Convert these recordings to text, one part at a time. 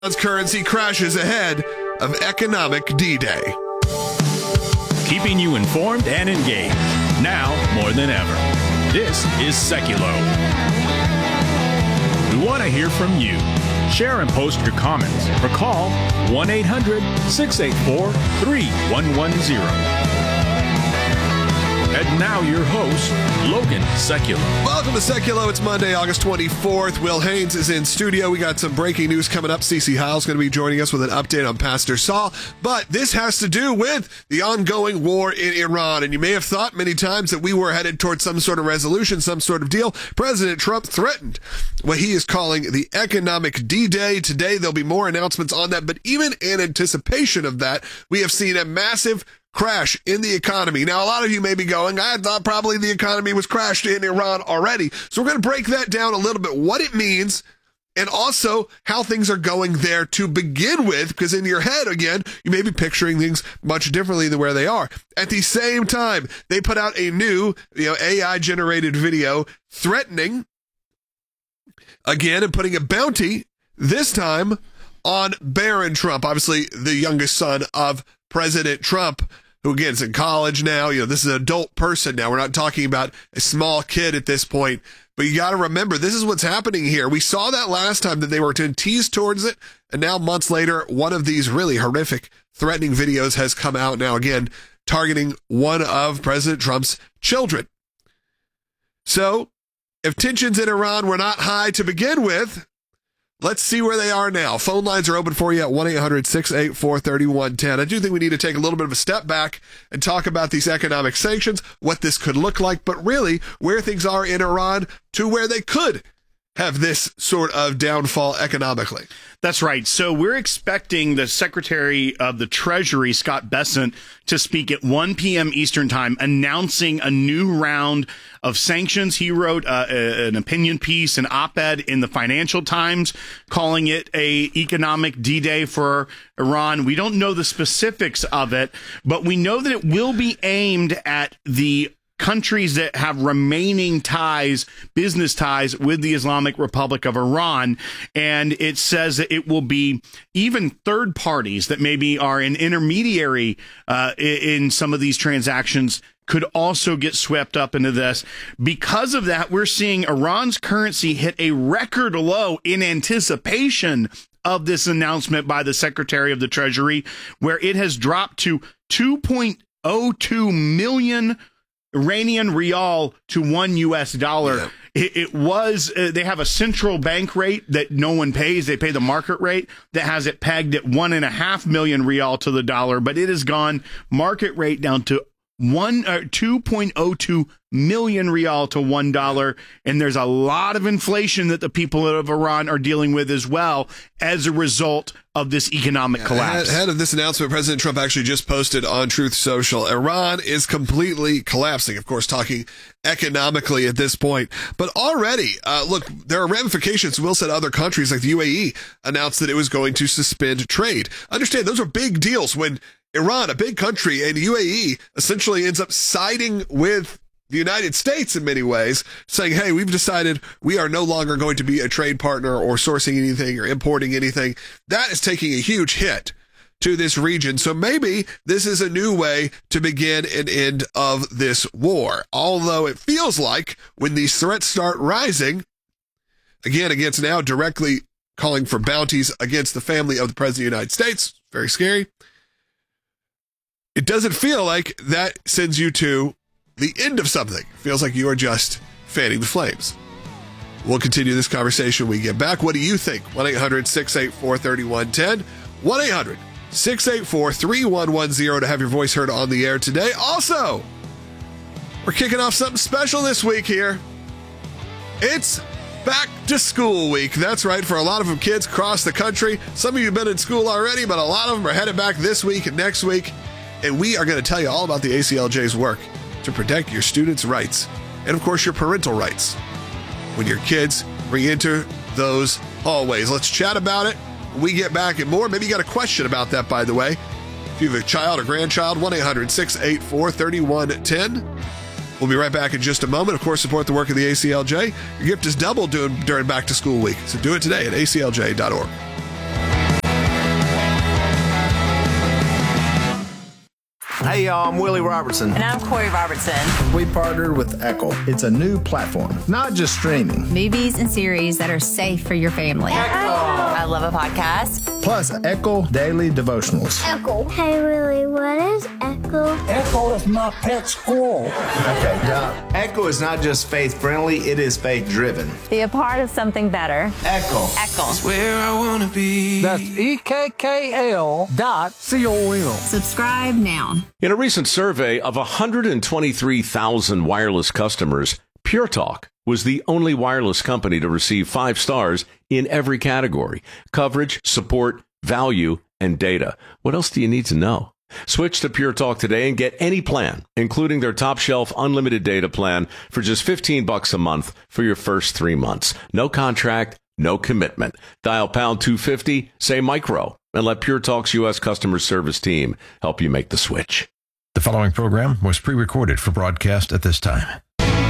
Currency crashes ahead of economic D-Day. Keeping you informed and engaged, now more than ever. This is Seculo. We want to hear from you. Share and post your comments or call 1-800-684-3110. And now your host, Logan Seculo. Welcome to Seculo. It's Monday, August 24th. Will Haynes is in studio. We got some breaking news coming up. Cece Heil's going to be joining us with an update on Pastor Saul. But this has to do with the ongoing war in Iran. And you may have thought many times that we were headed towards some sort of resolution, some sort of deal. President Trump threatened what he is calling the economic D-Day. Today, there'll be more announcements on that. But even in anticipation of that, we have seen a massive crash in the economy. Now, a lot of you may be going, I thought probably the economy was crashed in Iran already. So we're going to break that down a little bit, what it means, and also how things are going there to begin with, because in your head, again, you may be picturing things much differently than where they are. At the same time, they put out a new, AI-generated video threatening, again, and putting a bounty, this time, on Barron Trump, obviously the youngest son of President Trump, who again is in college now. This is an adult person now. We're not talking about a small kid at this point. But you got to remember, this is what's happening here. We saw that last time that they were to tease towards it. And now months later, one of these really horrific, threatening videos has come out now, again, targeting one of President Trump's children. So if tensions in Iran were not high to begin with, let's see where they are now. Phone lines are open for you at 1-800-684-3110. I do think we need to take a little bit of a step back and talk about these economic sanctions, what this could look like, but really where things are in Iran to where they could have this sort of downfall economically. That's right. So we're expecting the Secretary of the Treasury, Scott Bessent, to speak at 1 p.m. Eastern Time, announcing a new round of sanctions. He wrote an opinion piece, an op-ed in the Financial Times, calling it a economic D-Day for Iran. We don't know the specifics of it, but we know that it will be aimed at the countries that have remaining ties, business ties with the Islamic Republic of Iran. And it says that it will be even third parties that maybe are an intermediary in some of these transactions could also get swept up into this. Because of that, we're seeing Iran's currency hit a record low in anticipation of this announcement by the Secretary of the Treasury, where it has dropped to 2.02 million Iranian rial to $1 US. Yeah. It was, they have a central bank rate that no one pays. They pay the market rate that has it pegged at 1.5 million rial to the dollar, but it has gone market rate down to 2.02 million rial to $1. And there's a lot of inflation that the people of Iran are dealing with as well as a result of this economic collapse. Ahead of this announcement, President Trump actually just posted on Truth Social, Iran is completely collapsing. Of course, talking economically at this point. But already, look, there are ramifications. Will said other countries like the UAE announced that it was going to suspend trade. Understand, those are big deals when Iran, a big country, and UAE essentially ends up siding with the United States in many ways, saying, hey, we've decided we are no longer going to be a trade partner or sourcing anything or importing anything. That is taking a huge hit to this region. So maybe this is a new way to begin an end of this war. Although it feels like when these threats start rising, again, against now directly calling for bounties against the family of the President of the United States, very scary. It doesn't feel like that sends you to the end of something. It feels like you are just fanning the flames. We'll continue this conversation when we get back. What do you think? 1-800-684-3110. 1-800-684-3110 to have your voice heard on the air today. Also, we're kicking off something special this week here. It's back to school week. That's right. For a lot of them kids across the country. Some of you have been in school already, but a lot of them are headed back this week and next week. And we are going to tell you all about the ACLJ's work to protect your students' rights and, of course, your parental rights when your kids re-enter those hallways. Let's chat about it when we get back and more. Maybe you got a question about that, by the way. If you have a child or grandchild, 1-800-684-3110. We'll be right back in just a moment. Of course, support the work of the ACLJ. Your gift is doubled during back-to-school week, so do it today at aclj.org. Hey, y'all, I'm Willie Robertson. And I'm Corey Robertson. We partnered with Echo. It's a new platform, not just streaming. Movies and series that are safe for your family. I love a podcast. Plus, Echo Daily Devotionals. Echo. Hey, Willie, what is Echo? Echo is my pet squirrel. Okay, Doc. Echo is not just faith-friendly, it is faith-driven. Be a part of something better. Echo. Echo. Where I wanna be. That's EKKL.com. Subscribe now. In a recent survey of 123,000 wireless customers, Pure Talk was the only wireless company to receive 5 stars in every category: coverage, support, value, and data. What else do you need to know? Switch to Pure Talk today and get any plan, including their top shelf unlimited data plan, for just $15 a month for your first 3 months. No contract, no commitment. Dial pound 250, say micro, and let Pure Talk's U.S. customer service team help you make the switch. The following program was pre-recorded for broadcast at this time.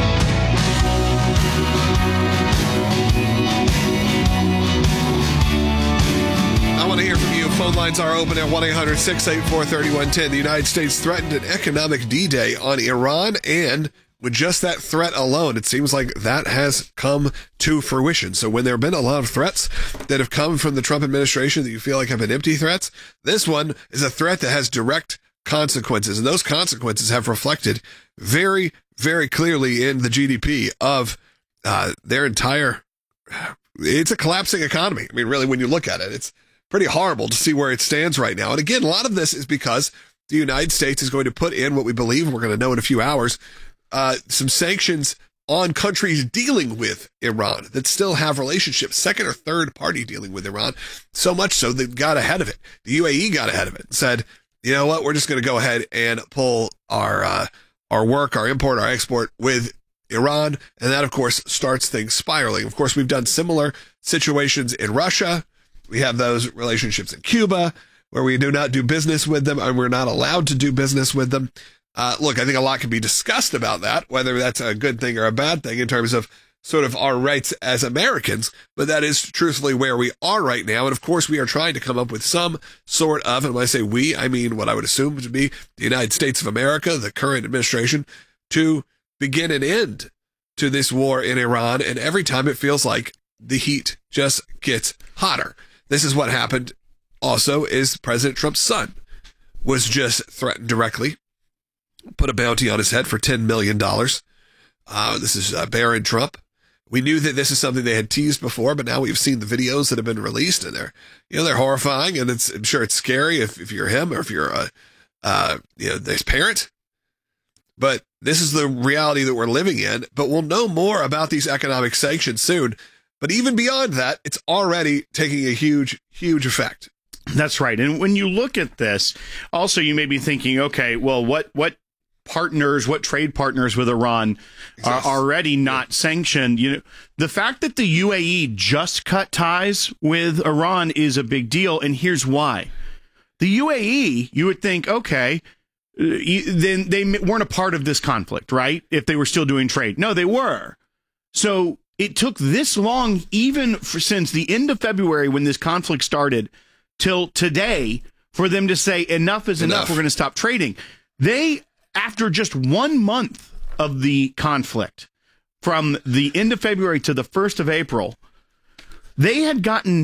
I want to hear from you. Phone lines are open at 1-800-684-3110. The United States threatened an economic D-Day on Iran, and with just that threat alone, it seems like that has come to fruition. So when there have been a lot of threats that have come from the Trump administration that you feel like have been empty threats, this one is a threat that has direct consequences, and those consequences have reflected very, very clearly in the GDP of their entire... It's a collapsing economy. I mean, really, when you look at it, it's pretty horrible to see where it stands right now. And again, a lot of this is because the United States is going to put in what we believe, we're going to know in a few hours, some sanctions on countries dealing with Iran that still have relationships, second or third party dealing with Iran, so much so they got ahead of it. The UAE got ahead of it and said, you know what, we're just going to go ahead and pull our work, our import, our export with Iran. And that, of course, starts things spiraling. Of course, we've done similar situations in Russia. We have those relationships in Cuba where we do not do business with them, and we're not allowed to do business with them. Look, I think a lot can be discussed about that, whether that's a good thing or a bad thing in terms of sort of our rights as Americans, but that is truthfully where we are right now. And of course, we are trying to come up with some sort of, and when I say we, I mean what I would assume to be the United States of America, the current administration, to begin an end to this war in Iran. And every time it feels like the heat just gets hotter. This is what happened also is President Trump's son was just threatened directly, put a bounty on his head for $10 million. This is Barron Trump. We knew that this is something they had teased before, but now we've seen the videos that have been released, and they're horrifying, and I'm sure it's scary if you're him or if you're this parent. But this is the reality that we're living in. But we'll know more about these economic sanctions soon. But even beyond that, it's already taking a huge, huge effect. That's right. And when you look at this, also you may be thinking, okay, well, what trade partners with Iran are already not sanctioned? You know, the fact that the UAE just cut ties with Iran is a big deal, and here's why. The UAE, you would think, okay, then they weren't a part of this conflict, right? If they were still doing trade. No, they were. So it took this long, since the end of February when this conflict started, till today, for them to say enough is enough. We're going to stop trading. They, after just 1 month of the conflict, from the end of February to the 1st of April, they had gotten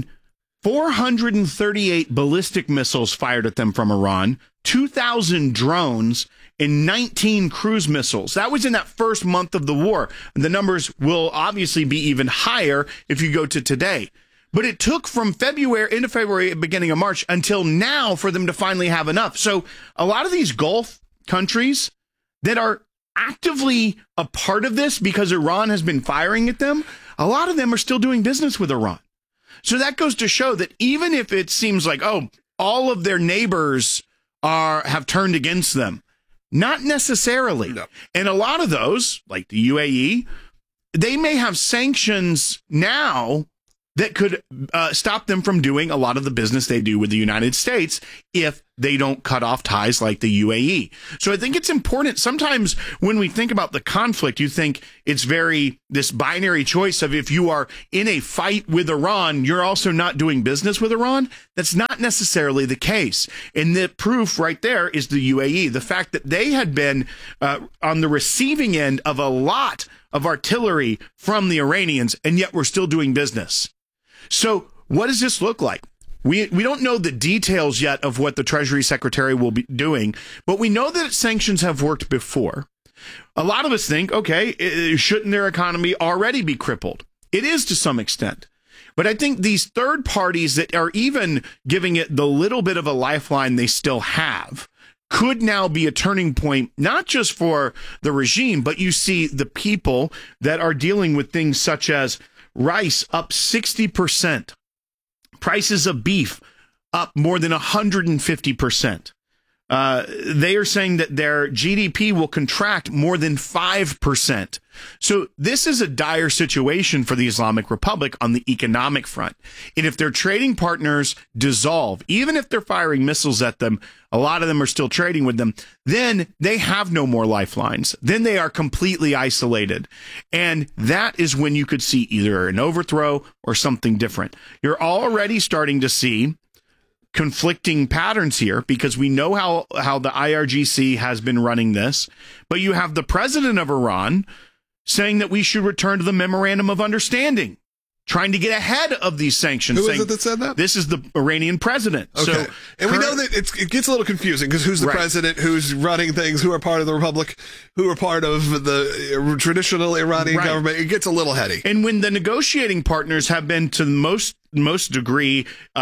438 ballistic missiles fired at them from Iran, 2,000 drones, and 19 cruise missiles. That was in that first month of the war. And the numbers will obviously be even higher if you go to today. But it took from end of February, beginning of March, until now for them to finally have enough. So a lot of these Gulf countries that are actively a part of this because Iran has been firing at them, a lot of them are still doing business with Iran. So that goes to show that even if it seems like, all of their neighbors have turned against them, not necessarily. No. And a lot of those, like the UAE, they may have sanctions now that could stop them from doing a lot of the business they do with the United States if they don't cut off ties like the UAE. So I think it's important. Sometimes when we think about the conflict, you think it's this binary choice of if you are in a fight with Iran, you're also not doing business with Iran. That's not necessarily the case. And the proof right there is the UAE. The fact that they had been on the receiving end of a lot of artillery from the Iranians, and yet we're still doing business. So what does this look like? We don't know the details yet of what the Treasury Secretary will be doing, but we know that sanctions have worked before. A lot of us think, okay, shouldn't their economy already be crippled? It is to some extent. But I think these third parties that are even giving it the little bit of a lifeline they still have could now be a turning point, not just for the regime, but you see the people that are dealing with things such as rice up 60%. Prices of beef up more than 150%. They are saying that their GDP will contract more than 5%. So this is a dire situation for the Islamic Republic on the economic front. And if their trading partners dissolve, even if they're firing missiles at them, a lot of them are still trading with them, then they have no more lifelines. Then they are completely isolated. And that is when you could see either an overthrow or something different. You're already starting to see conflicting patterns here because we know how the IRGC has been running this, but you have the president of Iran saying that we should return to the memorandum of understanding, trying to get ahead of these sanctions. Who is it that said that? This is the Iranian president. Okay. So, and we know that it gets a little confusing because who's the president, who's running things, who are part of the republic, who are part of the traditional Iranian government. It gets a little heady. And when the negotiating partners have been to the most degree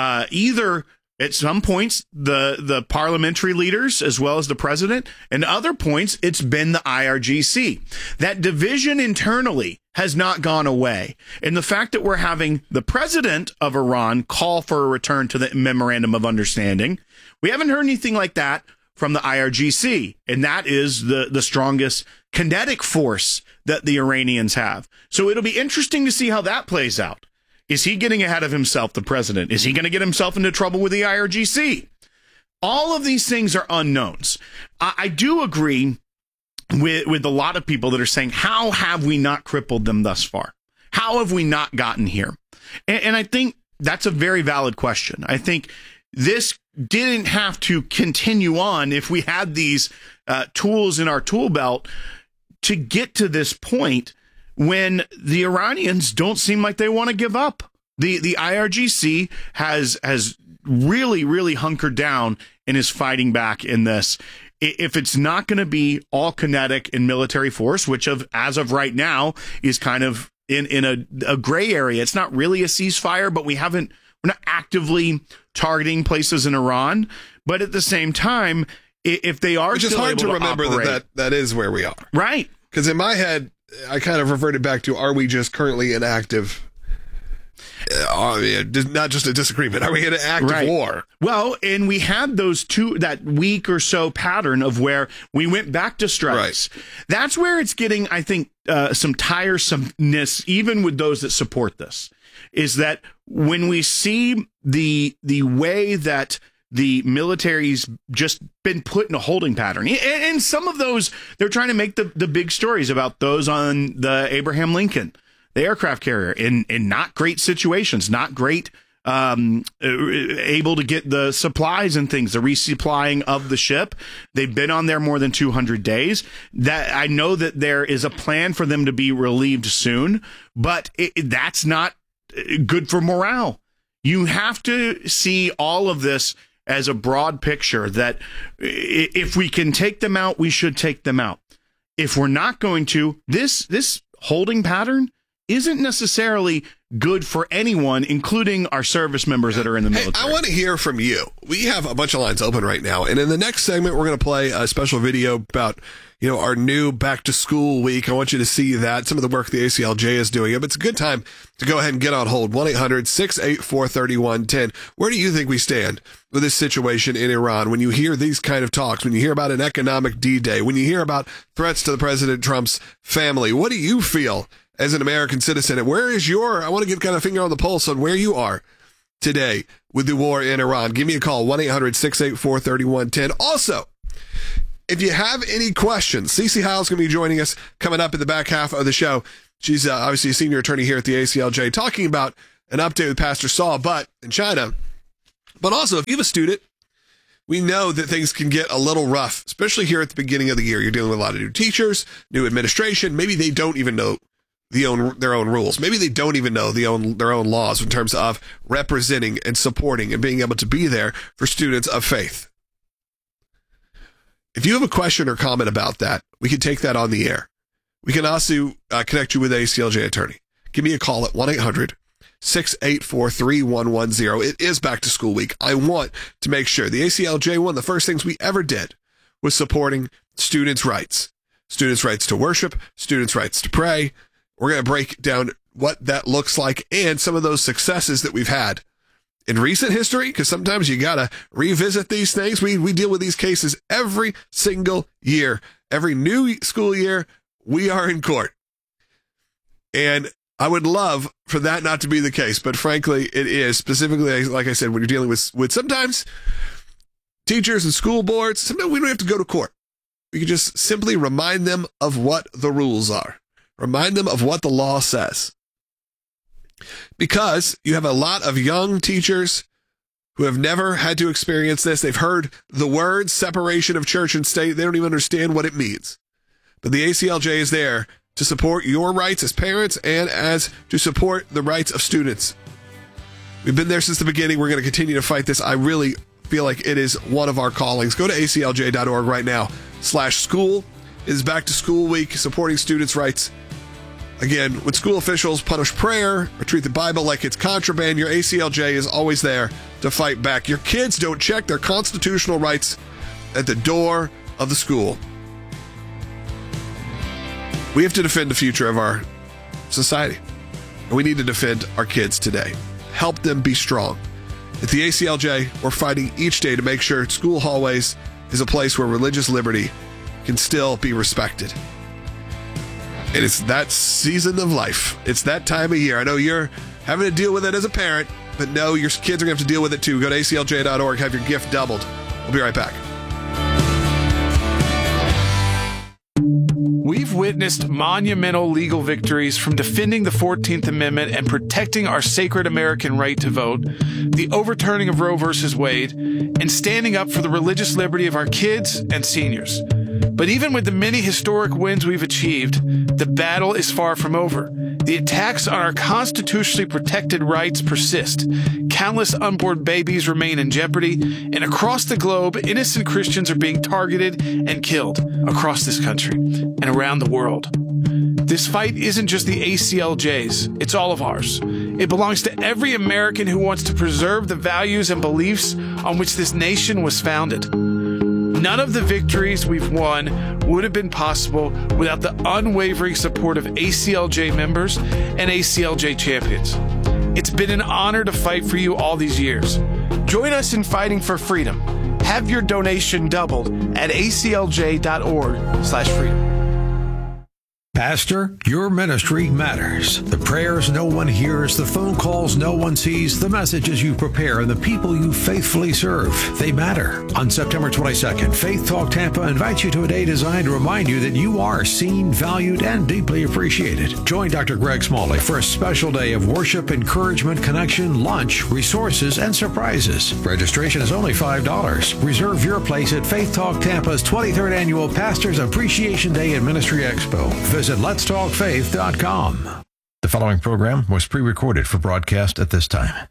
either at some points, the parliamentary leaders, as well as the president, and other points, it's been the IRGC. That division internally has not gone away. And the fact that we're having the president of Iran call for a return to the memorandum of understanding, we haven't heard anything like that from the IRGC. And that is the strongest kinetic force that the Iranians have. So it'll be interesting to see how that plays out. Is he getting ahead of himself, the president? Is he going to get himself into trouble with the IRGC? All of these things are unknowns. I do agree with a lot of people that are saying, how have we not crippled them thus far? How have we not gotten here? And I think that's a very valid question. I think this didn't have to continue on if we had these tools in our tool belt to get to this point when the Iranians don't seem like they want to give up. The IRGC has really, really hunkered down and is fighting back in this. If it's not going to be all kinetic and military force, which as of right now is kind of in a gray area, it's not really a ceasefire, but we're not actively targeting places in Iran. But at the same time, if they are, it's just hard to remember that is where we are, right? Because in my head, I kind of reverted back to, are we just currently in active, not just a disagreement, are we in an active war? Well, and we had that week or so pattern of where we went back to strikes. Right. That's where it's getting, I think, some tiresomeness, even with those that support this, is that when we see the way that the military's just been put in a holding pattern. And some of those, they're trying to make the big stories about those on the Abraham Lincoln, the aircraft carrier, in not great situations, not great, able to get the supplies and things, the resupplying of the ship. They've been on there more than 200 days. That I know that there is a plan for them to be relieved soon, but that's not good for morale. You have to see all of this as a broad picture, that if we can take them out, we should take them out. If we're not going to, this holding pattern isn't necessarily good for anyone, including our service members that are in the military. Hey, I want to hear from you. We have a bunch of lines open right now, and in the next segment, we're going to play a special video about our new back to school week. I want you to see that, some of the work the ACLJ is doing. But it's a good time to go ahead and get on hold. 1-800-684-3110. Where do you think we stand with this situation in Iran? When you hear these kind of talks, when you hear about an economic D-Day, when you hear about threats to the President Trump's family, what do you feel as an American citizen? And where is I want to get kind of finger on the pulse on where you are today with the war in Iran. Give me a call, 1-800-684-3110. Also, if you have any questions, Cece Hiles going to be joining us coming up in the back half of the show. She's obviously a senior attorney here at the ACLJ, talking about an update with Pastor Saul, but in China. But also, if you have a student, we know that things can get a little rough, especially here at the beginning of the year. You're dealing with a lot of new teachers, new administration. Maybe they don't even know their own rules. Maybe they don't even know their own laws in terms of representing and supporting and being able to be there for students of faith. If you have a question or comment about that, we can take that on the air. We can also connect you with an ACLJ attorney. Give me a call at 1-800-684-3110. It is back to school week. I want to make sure the ACLJ, one of the first things we ever did was supporting students' rights. Students' rights to worship, students' rights to pray. We're going to break down what that looks like and some of those successes that we've had in recent history, because sometimes you got to revisit these things. We deal with these cases every single year. Every new school year, we are in court. And I would love for that not to be the case, but frankly, it is. Specifically, like I said, when you're dealing with sometimes teachers and school boards, sometimes we don't have to go to court. We can just simply remind them of what the rules are. Remind them of what the law says. Because you have a lot of young teachers who have never had to experience this. They've heard the word separation of church and state. They don't even understand what it means. But the ACLJ is there to support your rights as parents and as to support the rights of students. We've been there since the beginning. We're going to continue to fight this. I really feel like it is one of our callings. Go to aclj.org right now /school. It is back to school week, supporting students' rights. Again, when school officials punish prayer or treat the Bible like it's contraband, your ACLJ is always there to fight back. Your kids don't check their constitutional rights at the door of the school. We have to defend the future of our society. And we need to defend our kids today. Help them be strong. At the ACLJ, we're fighting each day to make sure school hallways is a place where religious liberty can still be respected. And it's that season of life. It's that time of year. I know you're having to deal with it as a parent, but no, your kids are going to have to deal with it too. Go to aclj.org, have your gift doubled. We'll be right back. We've witnessed monumental legal victories, from defending the 14th Amendment and protecting our sacred American right to vote, the overturning of Roe v. Wade, and standing up for the religious liberty of our kids and seniors. But even with the many historic wins we've achieved, the battle is far from over. The attacks on our constitutionally protected rights persist. Countless unborn babies remain in jeopardy, and across the globe, innocent Christians are being targeted and killed across this country and around the world. This fight isn't just the ACLJ's, it's all of ours. It belongs to every American who wants to preserve the values and beliefs on which this nation was founded. None of the victories we've won would have been possible without the unwavering support of ACLJ members and ACLJ champions. It's been an honor to fight for you all these years. Join us in fighting for freedom. Have your donation doubled at aclj.org/freedom. Pastor, your ministry matters. The prayers no one hears, the phone calls no one sees, the messages you prepare, and the people you faithfully serve, they matter. On September 22nd, Faith Talk Tampa invites you to a day designed to remind you that you are seen, valued, and deeply appreciated. Join Dr. Greg Smalley for a special day of worship, encouragement, connection, lunch, resources, and surprises. Registration is only $5. Reserve your place at Faith Talk Tampa's 23rd Annual Pastors Appreciation Day and Ministry Expo. Visit letstalkfaith.com. The following program was pre-recorded for broadcast at this time.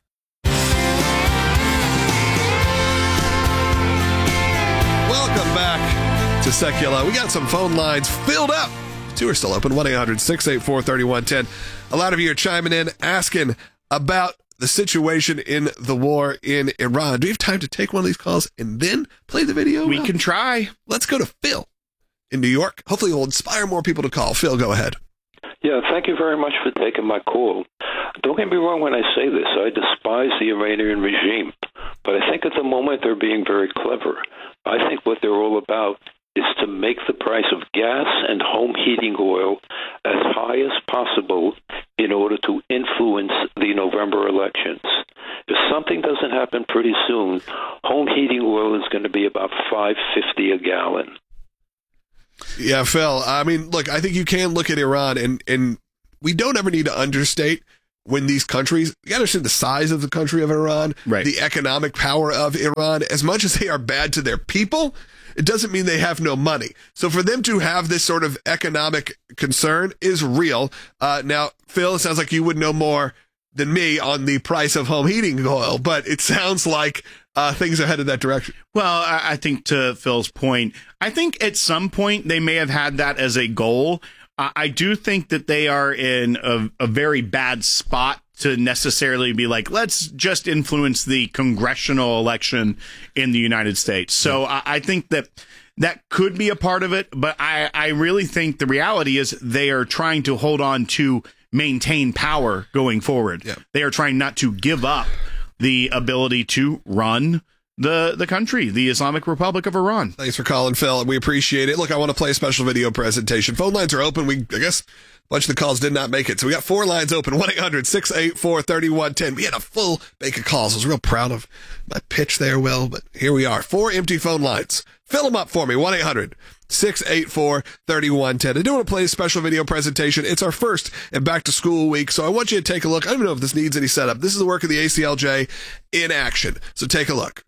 Welcome back to Secular. We got some phone lines filled up. Two are still open, 1-800-684-3110. A lot of you are chiming in, asking about the situation in the war in Iran. Do you have time to take one of these calls and then play the video? We can try. Let's go to Phil in New York. Hopefully it will inspire more people to call. Phil, go ahead. Yeah, thank you very much for taking my call. Don't get me wrong when I say this. I despise the Iranian regime, but I think at the moment they're being very clever. I think what they're all about is to make the price of gas and home heating oil as high as possible in order to influence the November elections. If something doesn't happen pretty soon, home heating oil is going to be about $5.50 a gallon. Yeah, Phil, I mean, look, I think you can look at Iran, and we don't ever need to understate when these countries, you understand the size of the country of Iran, right, the economic power of Iran. As much as they are bad to their people, it doesn't mean they have no money. So for them to have this sort of economic concern is real. Now, Phil, it sounds like you would know more than me on the price of home heating oil, but it sounds like things are headed that direction. Well, I think to Phil's point, I think at some point they may have had that as a goal. I do think that they are in a very bad spot to necessarily be like, let's just influence the congressional election in the United States. So I think that could be a part of it. But I really think the reality is they are trying to hold on to maintain power going forward. Yeah. They are trying not to give up the ability to run the country, the Islamic Republic of Iran. Thanks for calling, Phil, and we appreciate it. Look, I want to play a special video presentation. Phone lines are open. I guess a bunch of the calls did not make it. So we got 4 lines open, 1-800-684-3110. We had a full bank of calls. I was real proud of my pitch there, Will, but here we are. 4 empty phone lines. Fill them up for me, 1-800-684-3110. I do want to play a special video presentation. It's our first and back-to-school week, so I want you to take a look. I don't even know if this needs any setup. This is the work of the ACLJ in action, so take a look.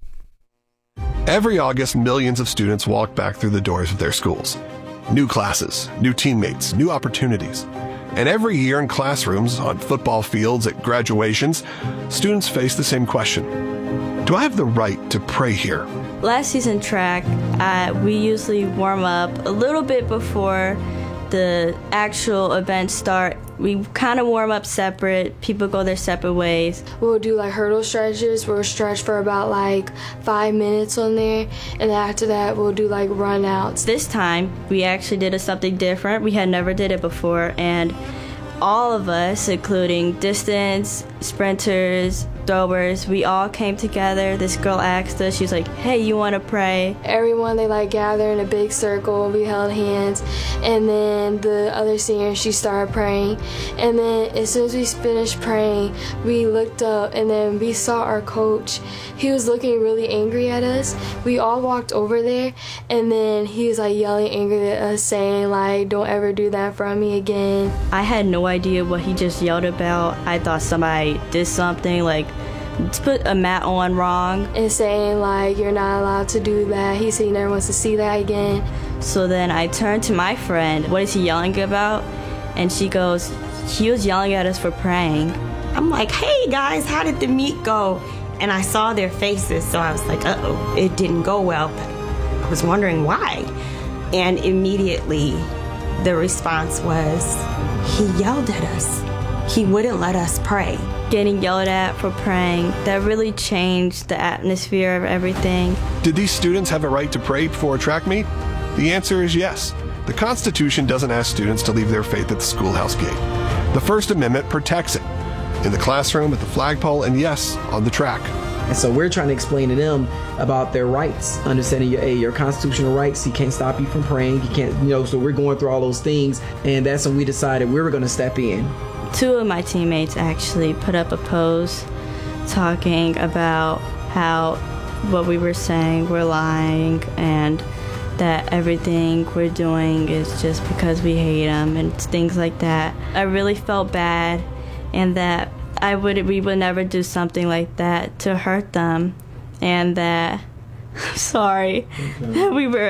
Every August, millions of students walk back through the doors of their schools. New classes, new teammates, new opportunities. And every year in classrooms, on football fields, at graduations, students face the same question. Do I have the right to pray here? Last season track, we usually warm up a little bit before the actual events start. We kind of warm up separate. People go their separate ways. We'll do like hurdle stretches. We'll stretch for about like 5 minutes on there. And after that, we'll do like run outs. This time, we actually did something different. We had never did it before. And all of us, including distance, sprinters, throwers, we all came together. This girl asked us, she was like, hey, you want to pray? Everyone, they like gather in a big circle. We held hands. And then the other senior, she started praying. And then as soon as we finished praying, we looked up and then we saw our coach. He was looking really angry at us. We all walked over there and then he was like yelling angry at us, saying like, don't ever do that for me again. I had no idea what he just yelled about. I thought somebody did something like, let's put a mat on wrong. And saying like, you're not allowed to do that. He said he never wants to see that again. So then I turned to my friend, what is he yelling about? And she goes, he was yelling at us for praying. I'm like, hey guys, how did the meet go? And I saw their faces, so I was like, uh-oh, it didn't go well. But I was wondering why. And immediately the response was, he yelled at us. He wouldn't let us pray. Getting yelled at for praying, that really changed the atmosphere of everything. Did these students have a right to pray before a track meet? The answer is yes. The Constitution doesn't ask students to leave their faith at the schoolhouse gate. The First Amendment protects it. In the classroom, at the flagpole, and yes, on the track. And so we're trying to explain to them about their rights, understanding your constitutional rights. He can't stop you from praying. He can't, so we're going through all those things. And that's when we decided we were going to step in. 2 of my teammates actually put up a post talking about how what we were saying, we're lying, and that everything we're doing is just because we hate them and things like that. I really felt bad, and that we would never do something like that to hurt them, and that I'm sorry that we were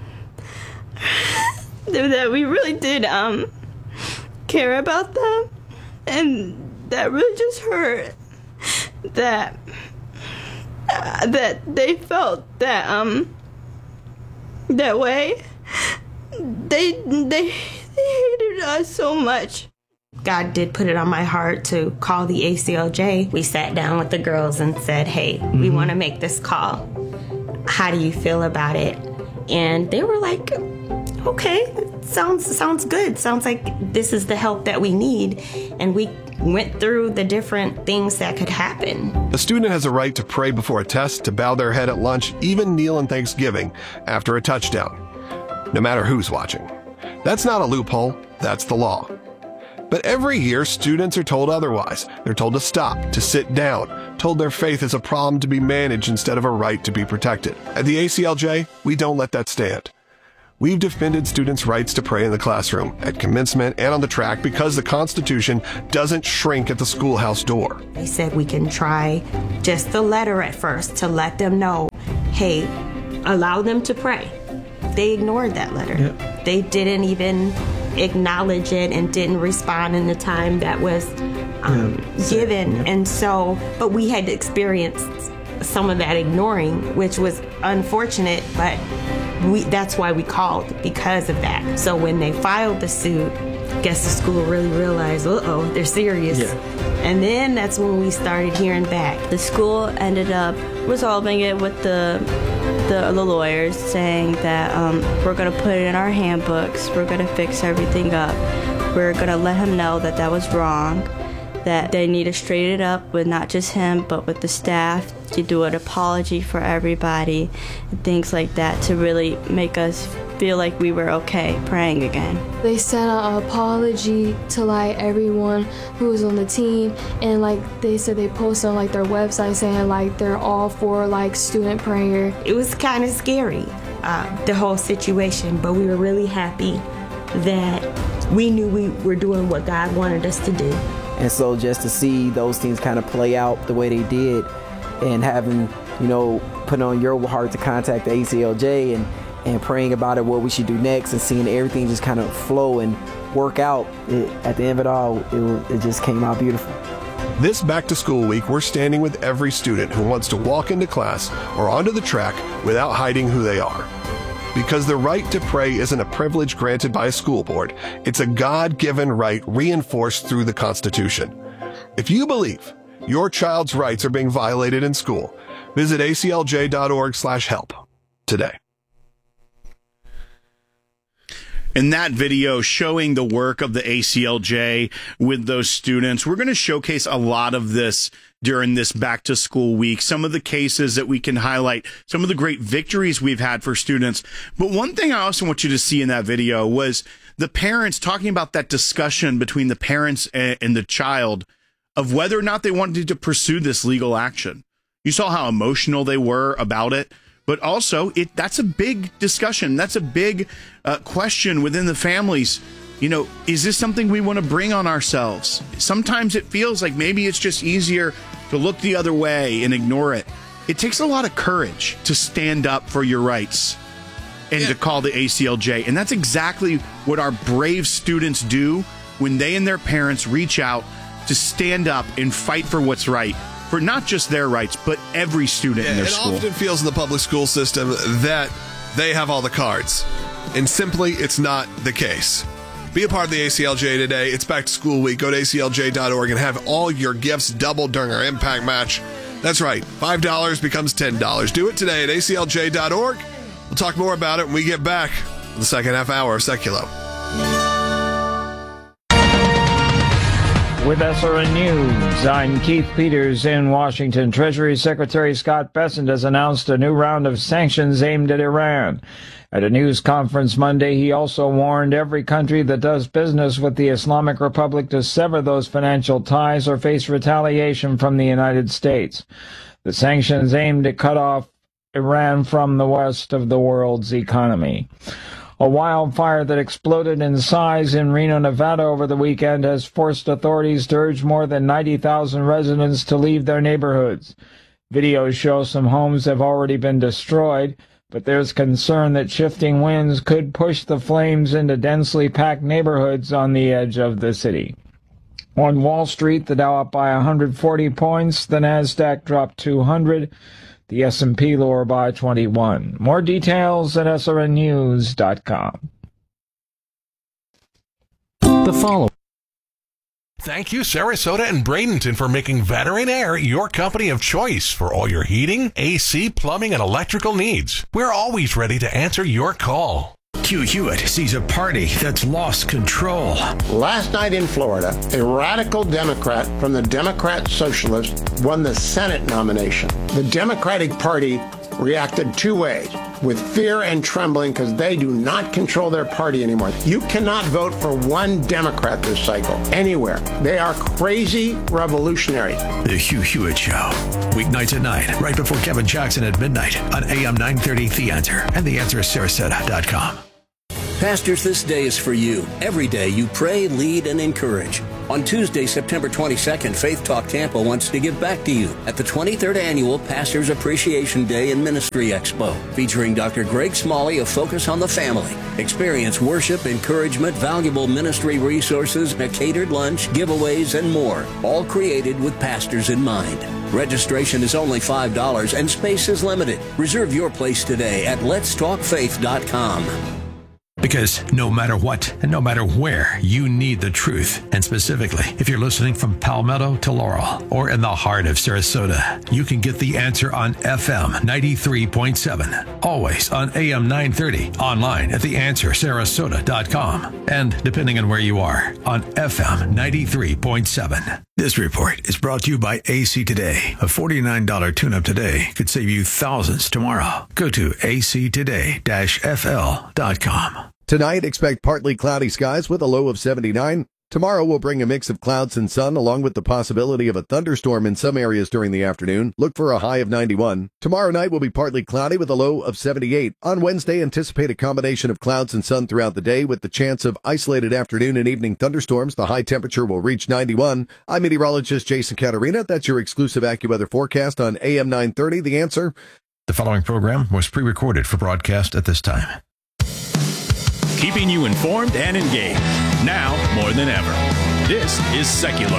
that we really did care about them, and that really just hurt that they felt that that way. They hated us so much. God did put it on my heart to call the ACLJ. We sat down with the girls and said, hey, we want to make this call. How do you feel about it? And they were like, okay, sounds good. Sounds like this is the help that we need. And we went through the different things that could happen. A student has a right to pray before a test, to bow their head at lunch, even kneel in Thanksgiving after a touchdown. no matter who's watching. That's not a loophole, that's the law. But every year, students are told otherwise. They're told to stop, to sit down, told their faith is a problem to be managed instead of a right to be protected. At the ACLJ, we don't let that stand. We've defended students' rights to pray in the classroom, at commencement, and on the track because the Constitution doesn't shrink at the schoolhouse door. They said we can try just the letter at first to let them know, hey, allow them to pray. They ignored that letter. Yep. They didn't even acknowledge it and didn't respond in the time that was given. Yep. And so, but we had experienced some of that ignoring, which was unfortunate, but that's why we called, because of that. So when they filed the suit, I guess the school really realized, they're serious. Yeah. And then that's when we started hearing back. The school ended up resolving it with the lawyers, saying that we're going to put it in our handbooks, we're going to fix everything up, we're going to let him know that that was wrong, that they need to straighten it up with not just him, but with the staff, to do an apology for everybody, and things like that, to really make us feel like we were okay praying again. They sent an apology to like everyone who was on the team, and like they said they posted on like their website saying like they're all for like student prayer. It was kind of scary, the whole situation, but we were really happy that we knew we were doing what God wanted us to do. And so just to see those things kind of play out the way they did, and having, put on your heart to contact the ACLJ and praying about it, what we should do next, and seeing everything just kind of flow and work out, at the end of it all, it just came out beautiful. This back to school week, we're standing with every student who wants to walk into class or onto the track without hiding who they are. Because the right to pray isn't a privilege granted by a school board, it's a God-given right reinforced through the Constitution. If you believe your child's rights are being violated in school, visit aclj.org/help today. In that video showing the work of the ACLJ with those students, we're going to showcase a lot of this during this back to school week, some of the cases that we can highlight, some of the great victories we've had for students. But one thing I also want you to see in that video was the parents talking about that discussion between the parents and the child of whether or not they wanted to pursue this legal action. You saw how emotional they were about it. But also, that's a big discussion. That's a big question within the families. Is this something we want to bring on ourselves? Sometimes it feels like maybe it's just easier to look the other way and ignore it. It takes a lot of courage to stand up for your rights and to call the ACLJ. And that's exactly what our brave students do when they and their parents reach out to stand up and fight for what's right. For not just their rights, but every student in their school. It often feels in the public school system that they have all the cards. And simply, it's not the case. Be a part of the ACLJ today. It's back to school week. Go to aclj.org and have all your gifts doubled during our impact match. That's right. $5 becomes $10. Do it today at aclj.org. We'll talk more about it when we get back in the second half hour of Seculo. With SRN News, I'm Keith Peters in Washington. Treasury Secretary Scott Bessent has announced a new round of sanctions aimed at Iran. At a news conference Monday, he also warned every country that does business with the Islamic Republic to sever those financial ties or face retaliation from the United States. The sanctions aim to cut off Iran from the rest of the world's economy. A wildfire that exploded in size in Reno, Nevada over the weekend has forced authorities to urge more than 90,000 residents to leave their neighborhoods. Videos show some homes have already been destroyed, but there's concern that shifting winds could push the flames into densely packed neighborhoods on the edge of the city. On Wall Street, the Dow up by 140 points, the Nasdaq dropped 200. The S&P lower by 21. More details at srnnews.com. The following. Thank you, Sarasota and Bradenton, for making Veteran Air your company of choice for all your heating, AC, plumbing, and electrical needs. We're always ready to answer your call. Hugh Hewitt sees a party that's lost control. Last night in Florida, a radical Democrat from the Democrat Socialists won the Senate nomination. The Democratic Party reacted two ways. with fear and trembling because they do not control their party anymore. You cannot vote for one Democrat this cycle anywhere. They are crazy revolutionary. The Hugh Hewitt Show. Weeknights at 9, right before Kevin Jackson at midnight on AM 930 The Answer and TheAnswerSarasota.com. Pastors, this day is for you. Every day you pray, lead, and encourage. On Tuesday, September 22nd, Faith Talk Tampa wants to give back to you at the 23rd Annual Pastors Appreciation Day and Ministry Expo, featuring Dr. Greg Smalley of Focus on the Family. Experience worship, encouragement, valuable ministry resources, a catered lunch, giveaways, and more, all created with pastors in mind. Registration is only $5 and space is limited. Reserve your place today at letstalkfaith.com. Because no matter what and no matter where, you need the truth. And specifically, if you're listening from Palmetto to Laurel or in the heart of Sarasota, you can get The Answer on FM 93.7. Always on AM 930. Online at TheAnswerSarasota.com. And depending on where you are, on FM 93.7. This report is brought to you by AC Today. A $49 tune-up today could save you thousands tomorrow. Go to actoday-fl.com. Tonight, expect partly cloudy skies with a low of 79. Tomorrow will bring a mix of clouds and sun along with the possibility of a thunderstorm in some areas during the afternoon. Look for a high of 91. Tomorrow night will be partly cloudy with a low of 78. On Wednesday, anticipate a combination of clouds and sun throughout the day with the chance of isolated afternoon and evening thunderstorms. The high temperature will reach 91. I'm meteorologist Jason Caterina. That's your exclusive AccuWeather forecast on AM 930, The Answer. The following program was pre-recorded for broadcast at this time. Keeping you informed and engaged, now more than ever. This is Seculo.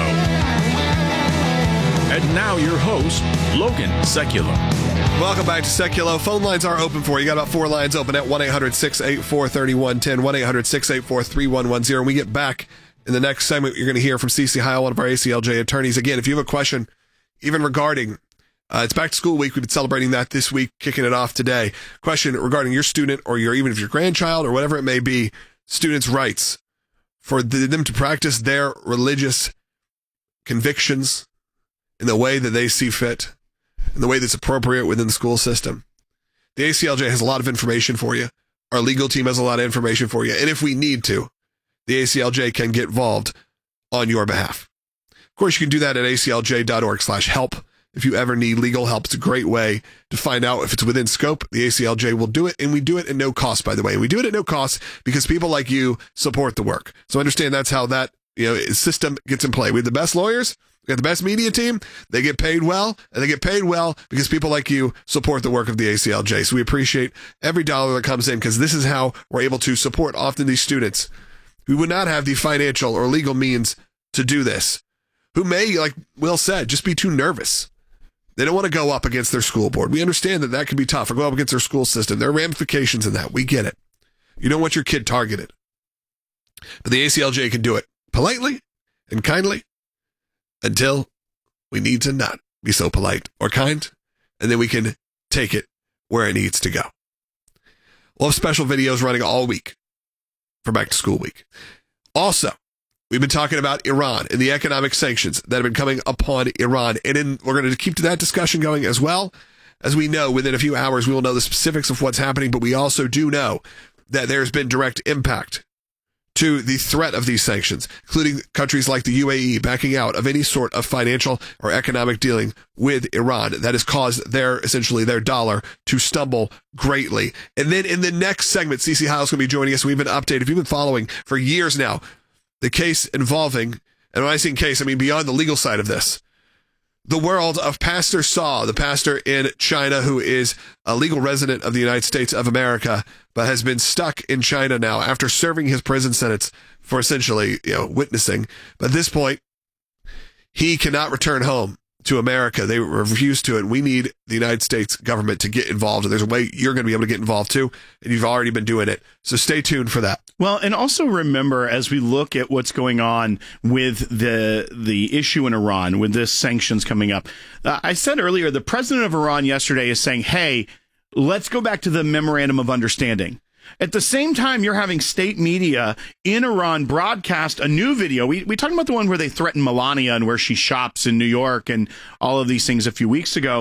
And now your host, Logan Seculo. Welcome back to Seculo. Phone lines are open for you. You got about 4 lines open at 1-800-684-3110, 1-800-684-3110. When we get back in the next segment, you're going to hear from CeCe Heil, one of our ACLJ attorneys. Again, if you have a question, even regarding it's back to school week. We've been celebrating that this week, kicking it off today. Question regarding your student or even if your grandchild or whatever it may be, students' rights for them to practice their religious convictions in the way that they see fit, in the way that's appropriate within the school system. The ACLJ has a lot of information for you. Our legal team has a lot of information for you. And if we need to, the ACLJ can get involved on your behalf. Of course, you can do that at aclj.org/help. If you ever need legal help, it's a great way to find out if it's within scope. The ACLJ will do it, and we do it at no cost, by the way. We do it at no cost because people like you support the work. So understand that's how that system gets in play. We have the best lawyers, we got the best media team. They get paid well, and they get paid well because people like you support the work of the ACLJ. So we appreciate every dollar that comes in because this is how we're able to support often these students who would not have the financial or legal means to do this, who may, like Will said, just be too nervous. They don't want to go up against their school board. We understand that can be tough, or go up against their school system. There are ramifications in that. We get it. You don't want your kid targeted. But the ACLJ can do it politely and kindly until we need to not be so polite or kind, and then we can take it where it needs to go. We'll have special videos running all week for back to school week. Also, we've been talking about Iran and the economic sanctions that have been coming upon Iran. And we're going to keep that discussion going as well. As we know, within a few hours, we will know the specifics of what's happening, but we also do know that there's been direct impact to the threat of these sanctions, including countries like the UAE backing out of any sort of financial or economic dealing with Iran. That has caused their dollar to stumble greatly. And then in the next segment, CeCe Heil is going to be joining us. We've been updated. If you've been following for years now, the case involving, and when I say case, I mean beyond the legal side of this, the world of Pastor Saul, the pastor in China who is a legal resident of the United States of America, but has been stuck in China now after serving his prison sentence for essentially, witnessing. But at this point, he cannot return home to America. They refuse to, and we need the United States government to get involved. And there's a way you're going to be able to get involved too, and you've already been doing it. So stay tuned for that. Well, and also remember, as we look at what's going on with the issue in Iran, with this sanctions coming up, I said earlier, the president of Iran yesterday is saying, hey, let's go back to the memorandum of understanding. At the same time, you're having state media in Iran broadcast a new video. We talked about the one where they threatened Melania and where she shops in New York and all of these things a few weeks ago.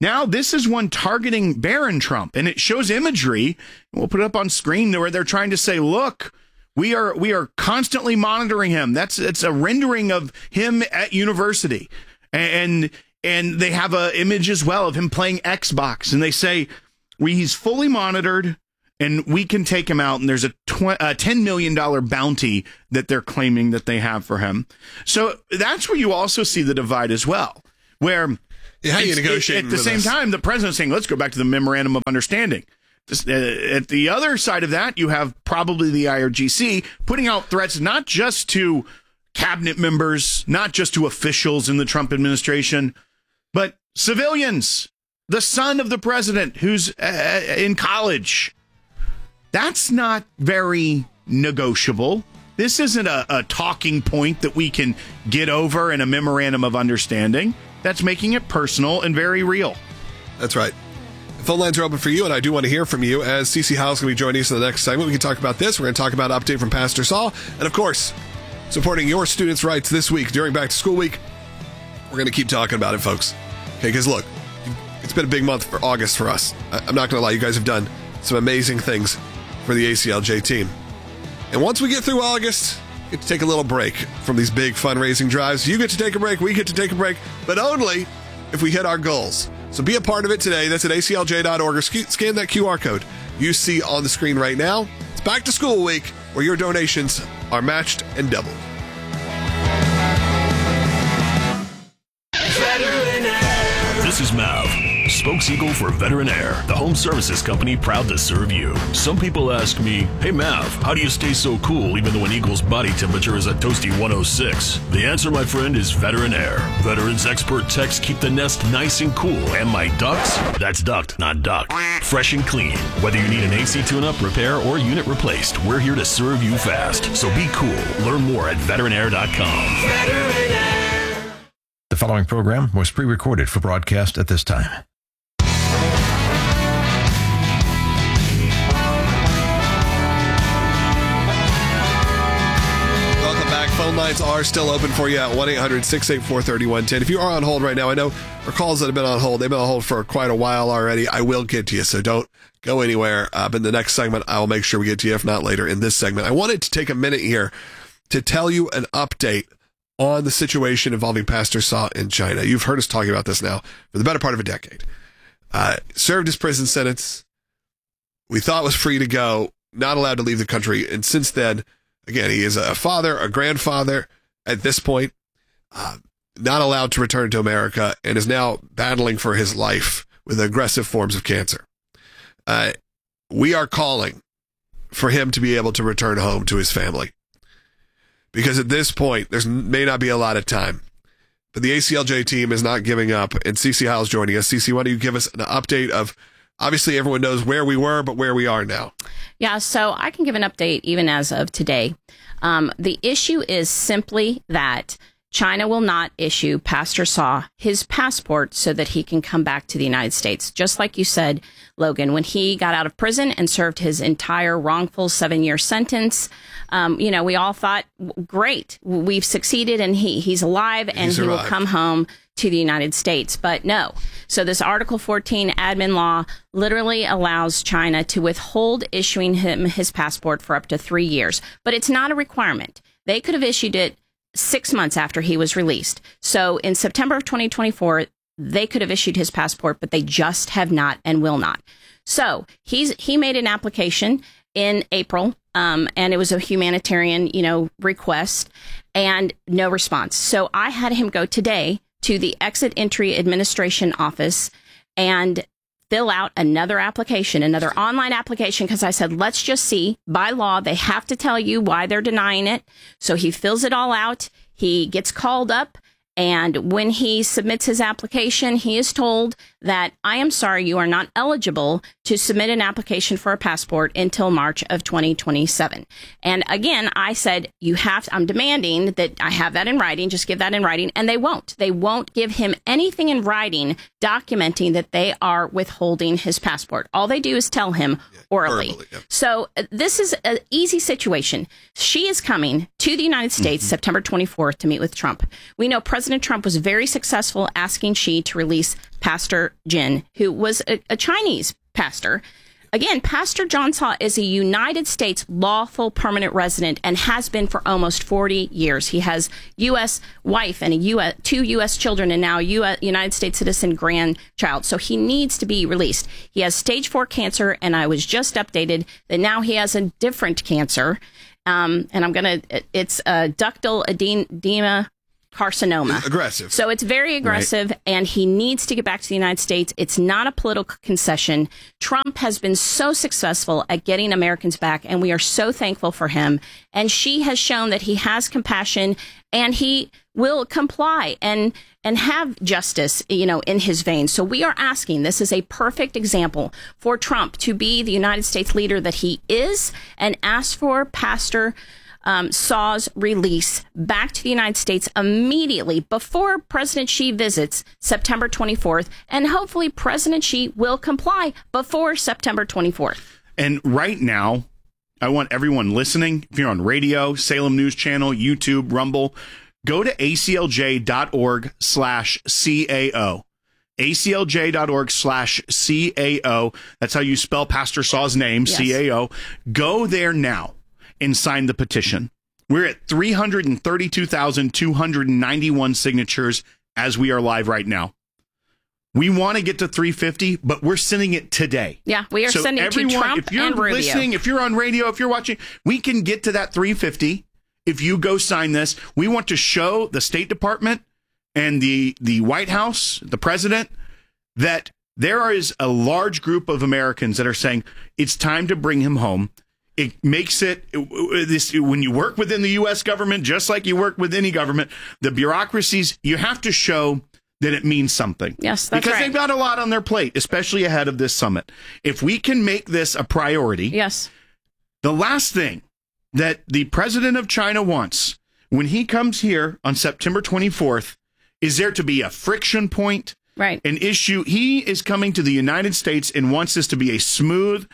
Now, this is one targeting Barron Trump, and it shows imagery. We'll put it up on screen where they're trying to say, look, we are constantly monitoring him. It's a rendering of him at university. And they have an image as well of him playing Xbox. And they say, he's fully monitored, and we can take him out. And there's a $10 million bounty that they're claiming that they have for him. So that's where you also see the divide as well, where how you negotiate at the same time, the president's saying, let's go back to the memorandum of understanding. At the other side of that, you have probably the IRGC putting out threats not just to cabinet members, not just to officials in the Trump administration, but civilians, the son of the president who's in college. That's not very negotiable. This isn't a talking point that we can get over in a memorandum of understanding. That's making it personal and very real. That's right. The phone lines are open for you, and I do want to hear from you as CeCe Howell's going to be joining us in the next segment. We can talk about this. We're going to talk about an update from Pastor Saul. And, of course, supporting your students' rights this week during Back to School Week. We're going to keep talking about it, folks. Okay, because, look, it's been a big month for August for us. I'm not going to lie. You guys have done some amazing things for the ACLJ team. And once we get through August, we get to take a little break from these big fundraising drives. You get to take a break. We get to take a break. But only if we hit our goals. So be a part of it today. That's at aclj.org, or scan that QR code you see on the screen right now. It's Back to School Week, where your donations are matched and doubled. This is Mav, spokeseagle for Veteran Air, the home services company proud to serve you. Some people ask me, hey Mav, how do you stay so cool even though an eagle's body temperature is a toasty 106? The answer, my friend, is Veteran Air. Veterans expert techs keep the nest nice and cool, and my ducts, that's duct, not duck, fresh and clean. Whether you need an AC tune-up, repair, or unit replaced, we're here to serve you fast. So be cool. Learn more at veteranair.com. Veteran Air. The following program was pre-recorded for broadcast at this time. Welcome back. Phone lines are still open for you at 1-800-684-3110. If you are on hold right now, I know our calls that have been on hold, they've been on hold for quite a while already. I will get to you, so don't go anywhere. But in the next segment, I will make sure we get to you, if not later in this segment. I wanted to take a minute here to tell you an update on the situation involving Pastor Saw in China. You've heard us talking about this now for the better part of a decade. Served his prison sentence. We thought was free to go, not allowed to leave the country. And since then, again, he is a father, a grandfather at this point, not allowed to return to America, and is now battling for his life with aggressive forms of cancer. We are calling for him to be able to return home to his family. Because at this point, there may not be a lot of time. But the ACLJ team is not giving up, and CeCe Howell's joining us. CeCe, why don't you give us an update of, obviously everyone knows where we were, but where we are now. Yeah, so I can give an update even as of today. The issue is simply that China will not issue Pastor Saw his passport so that he can come back to the United States. Just like you said, Logan, when he got out of prison and served his entire wrongful 7-year sentence, we all thought, great, we've succeeded and he's alive and he will come home to the United States. But no. So this Article 14 admin law literally allows China to withhold issuing him his passport for up to 3 years. But it's not a requirement. They could have issued it 6 months after he was released. So in September of 2024, they could have issued his passport, but they just have not and will not. So he made an application in April, and it was a humanitarian, request, and no response. So I had him go today to the Exit Entry Administration office and fill out another application, another online application, because I said, let's just see. By law, they have to tell you why they're denying it. So he fills it all out. He gets called up. And when he submits his application, he is told that, I am sorry, you are not eligible to submit an application for a passport until March of 2027. And again, I said, I'm demanding that I have that in writing, just give that in writing. And they won't. They won't give him anything in writing documenting that they are withholding his passport. All they do is tell him orally. So this is an easy situation. She is coming to the United States September 24th to meet with Trump. We know President Trump was very successful asking Xi to release Pastor Jin, who was a Chinese pastor. Again, Pastor John Saw is a United States lawful permanent resident and has been for almost 40 years. He has U.S. wife and two U.S. children and now United States citizen grandchild. So he needs to be released. He has stage 4 cancer, and I was just updated that now he has a different cancer. It's ductal edema carcinoma. Aggressive. So it's very aggressive, and he needs to get back to the United States. It's not a political concession. Trump has been so successful at getting Americans back, and we are so thankful for him. And Xi has shown that he has compassion, and he will comply and have justice, in his veins. So we are asking, this is a perfect example for Trump to be the United States leader that he is, and ask for Pastor Saw's release back to the United States immediately before President Xi visits September 24th. And hopefully President Xi will comply before September 24th. And right now, I want everyone listening, if you're on radio, Salem News Channel, YouTube, Rumble, go to aclj.org/CAO. aclj.org/CAO. That's how you spell Pastor Saw's name, yes. CAO. Go there now and sign the petition. We're at 332,291 signatures as we are live right now. We want to get to 350, but we're sending it today. Yeah, we are sending it to Trump if you're and Rubio. Listening, if you're on radio, if you're watching, we can get to that 350 if you go sign this. We want to show the State Department and the White House, the president, that there is a large group of Americans that are saying it's time to bring him home. It makes it when you work within the U.S. government, just like you work with any government, the bureaucracies, you have to show that it means something. Yes, that's because right. They've got a lot on their plate, especially ahead of this summit. If we can make this a priority, yes. The last thing that the president of China wants when he comes here on September 24th is there to be a friction point, right? An issue. He is coming to the United States and wants this to be a smooth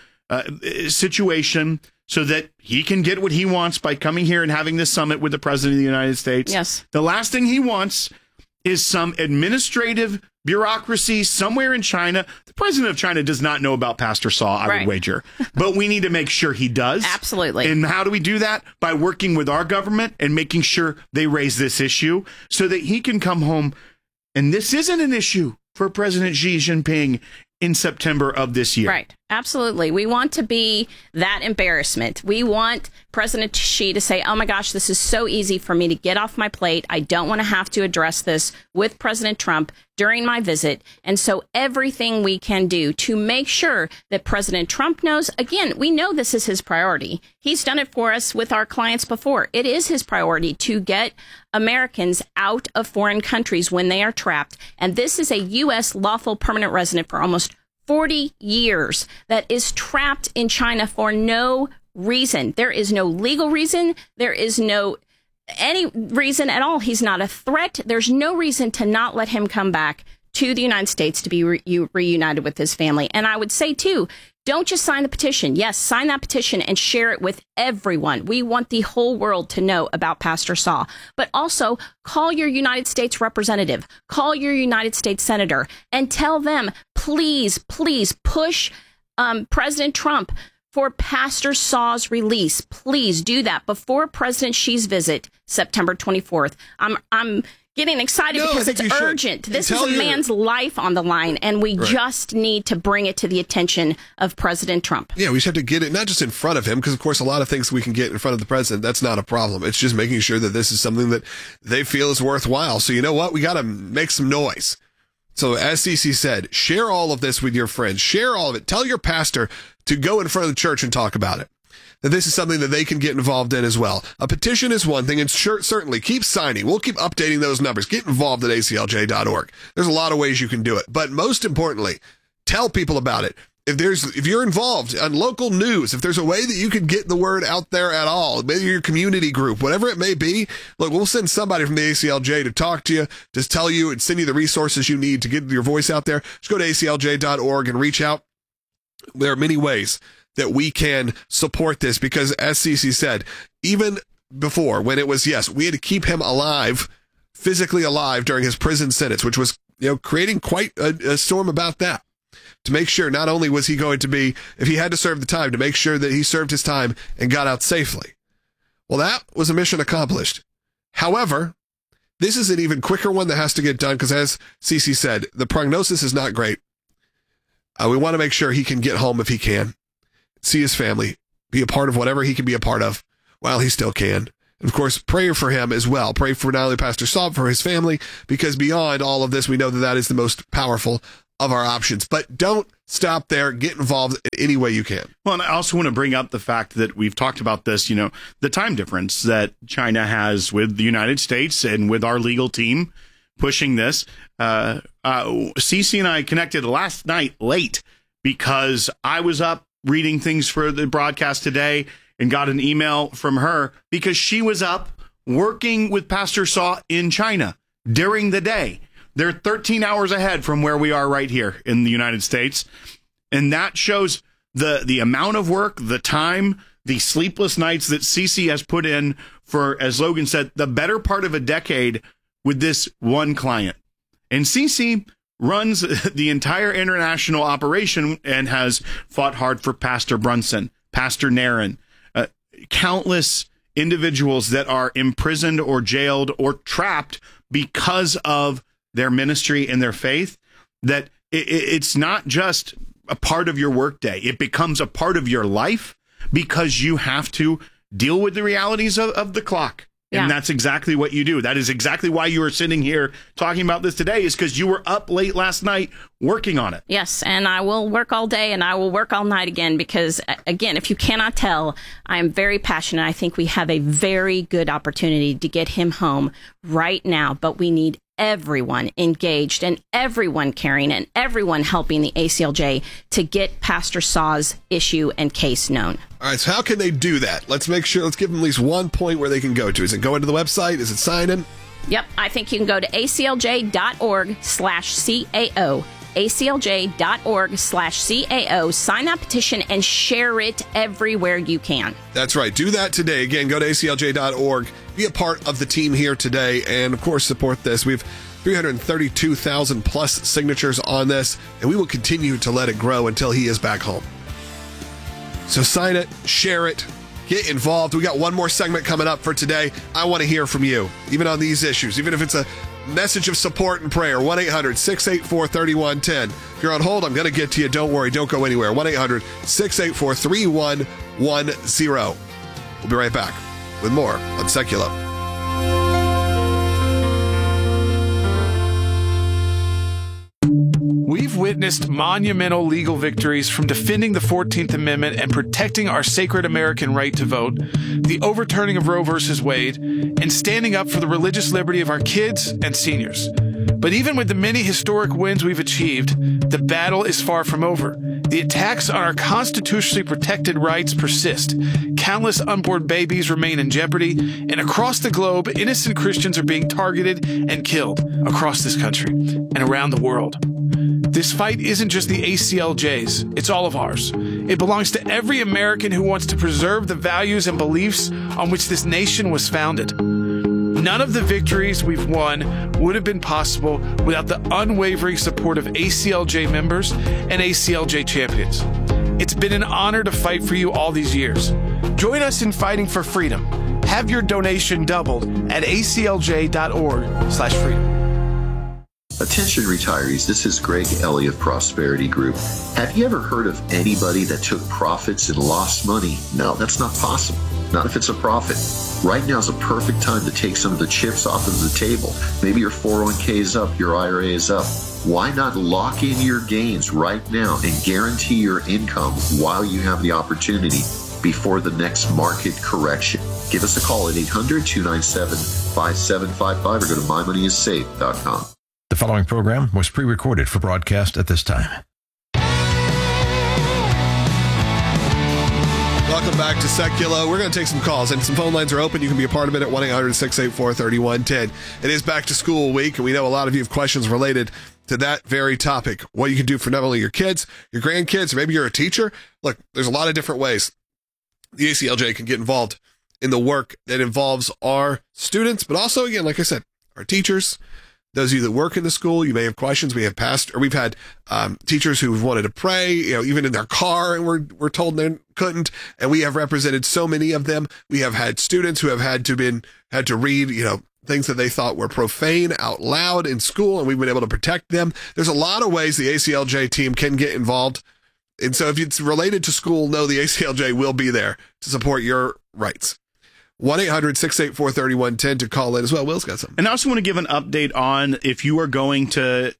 situation so that he can get what he wants by coming here and having this summit with the president of the United States. Yes. The last thing he wants is some administrative bureaucracy somewhere in China. The president of China does not know about Pastor Saw, I would wager. But we need to make sure he does. Absolutely. And how do we do that? By working with our government and making sure they raise this issue so that he can come home. And this isn't an issue for President Xi Jinping in September of this year. Right. Absolutely. We want to be that embarrassment. We want President Xi to say, oh my gosh, this is so easy for me to get off my plate. I don't want to have to address this with President Trump during my visit. And so everything we can do to make sure that President Trump knows, again, we know this is his priority. He's done it for us with our clients before. It is his priority to get Americans out of foreign countries when they are trapped. And this is a U.S. lawful permanent resident for almost 40 years that is trapped in China for no reason. There is no legal reason. There is no any reason at all. He's not a threat. There's no reason to not let him come back to the United States to be reunited with his family. And I would say, too, don't just sign the petition. Yes, sign that petition and share it with everyone. We want the whole world to know about Pastor Saw. But also call your United States representative, call your United States senator, and tell them, please, please push President Trump for Pastor Saw's release. Please do that before President Xi's visit, September 24th. I'm getting excited because it's urgent. This is a man's life on the line, and we just need to bring it to the attention of President Trump. Yeah, we just have to get it not just in front of him, because, of course, a lot of things we can get in front of the president, that's not a problem. It's just making sure that this is something that they feel is worthwhile. So you know what? We got to make some noise. So as Cece said, share all of this with your friends. Share all of it. Tell your pastor to go in front of the church and talk about it. That this is something that they can get involved in as well. A petition is one thing, and certainly keep signing. We'll keep updating those numbers. Get involved at aclj.org. There's a lot of ways you can do it. But most importantly, tell people about it. if you're involved on local news, if there's a way that you can get the word out there at all, maybe your community group, whatever it may be, look, we'll send somebody from the ACLJ to talk to you, just tell you and send you the resources you need to get your voice out there. Just go to aclj.org and reach out. There are many ways that we can support this because, as Cece said, even before, when it was, yes, we had to keep him alive, physically alive during his prison sentence, which was, creating quite a storm about that. To make sure not only was he going to be, if he had to serve the time, to make sure that he served his time and got out safely. Well, that was a mission accomplished. However, this is an even quicker one that has to get done because, as Cece said, the prognosis is not great. We want to make sure he can get home if he can, see his family, be a part of whatever he can be a part of while he still can. And of course, pray for him as well. Pray for not only Pastor Saul, but for his family, because beyond all of this, we know that that is the most powerful of our options. But don't stop there. Get involved in any way you can. Well, and I also want to bring up the fact that we've talked about this, the time difference that China has with the United States and with our legal team pushing this. Cece and I connected last night late because I was up reading things for the broadcast today and got an email from her because she was up working with Pastor Saw in China during the day. They're 13 hours ahead from where we are right here in the United States. And that shows the amount of work, the time, the sleepless nights that Cece has put in for, as Logan said, the better part of a decade with this one client. And Cece runs the entire international operation and has fought hard for Pastor Brunson, Pastor Naren, countless individuals that are imprisoned or jailed or trapped because of their ministry and their faith, that it's not just a part of your workday. It becomes a part of your life because you have to deal with the realities of the clock. Yeah. And that's exactly what you do. That is exactly why you are sitting here talking about this today, is because you were up late last night working on it. Yes, and I will work all day and I will work all night again because, again, if you cannot tell, I am very passionate. I think we have a very good opportunity to get him home right now, but we need everyone engaged and everyone caring and everyone helping the ACLJ to get Pastor Saw's issue and case known. All right, so how can they do that? Let's make sure, let's give them at least one point where they can go to. Is it going to the website? Is it sign in? Yep, I think you can go to aclj.org/CAO. aclj.org/CAO. Sign that petition and share it everywhere you can. That's right. Do that today. Again, go to aclj.org. Be a part of the team here today. And, of course, support this. We have 332,000 plus signatures on this, and we will continue to let it grow until he is back home. So sign it, share it, get involved. We got one more segment coming up for today. I want to hear from you, even on these issues, even if it's a message of support and prayer. 1-800-684-3110. If you're on hold, I'm going to get to you. Don't worry. Don't go anywhere. 1-800-684-3110. We'll be right back with more on Secular. We've witnessed monumental legal victories from defending the 14th Amendment and protecting our sacred American right to vote, the overturning of Roe v. Wade, and standing up for the religious liberty of our kids and seniors. But even with the many historic wins we've achieved, the battle is far from over. The attacks on our constitutionally protected rights persist. Countless unborn babies remain in jeopardy, and across the globe, innocent Christians are being targeted and killed across this country and around the world. This fight isn't just the ACLJ's, it's all of ours. It belongs to every American who wants to preserve the values and beliefs on which this nation was founded. None of the victories we've won would have been possible without the unwavering support of ACLJ members and ACLJ champions. It's been an honor to fight for you all these years. Join us in fighting for freedom. Have your donation doubled at aclj.org/freedom. Attention retirees, this is Greg Ellie of Prosperity Group. Have you ever heard of anybody that took profits and lost money? No, that's not possible. Not if it's a profit. Right now is a perfect time to take some of the chips off of the table. Maybe your 401k is up, your IRA is up. Why not lock in your gains right now and guarantee your income while you have the opportunity before the next market correction? Give us a call at 800-297-5755 or go to mymoneyissafe.com. The following program was pre-recorded for broadcast at this time. Welcome back to Seculo. We're going to take some calls, and some phone lines are open. You can be a part of it at 1-800-684-3110. It is back to school week, and we know a lot of you have questions related to that very topic. What you can do for not only your kids, your grandkids, or maybe you're a teacher. Look, there's a lot of different ways the ACLJ can get involved in the work that involves our students, but also, again, like I said, our teachers. Those of you that work in the school, you may have questions. We've had teachers who've wanted to pray, even in their car, and we're told they couldn't. And we have represented so many of them. We have had students who have had to read, things that they thought were profane out loud in school, and we've been able to protect them. There's a lot of ways the ACLJ team can get involved. And so if it's related to school, know the ACLJ will be there to support your rights. 1-800-684-3110 to call in as well. Will's got something. And I also want to give an update on if you are going to